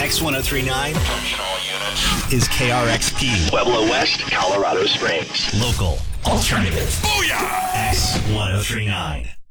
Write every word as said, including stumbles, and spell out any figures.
X ten thirty-nine Attention all units. is K R X P. Pueblo West, Colorado Springs. Local. Alternative. Booyah! X ten thirty-nine.